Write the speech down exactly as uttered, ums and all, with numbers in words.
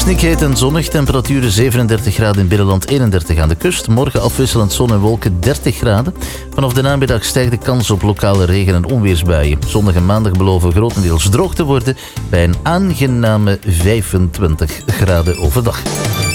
Snikheet en zonnig, temperaturen zevenendertig graden in binnenland, eenendertig aan de kust. Morgen afwisselend zon en wolken, dertig graden. Vanaf de namiddag stijgt de kans op lokale regen- en onweersbuien. Zondag en maandag beloven grotendeels droog te worden bij een aangename vijfentwintig graden overdag.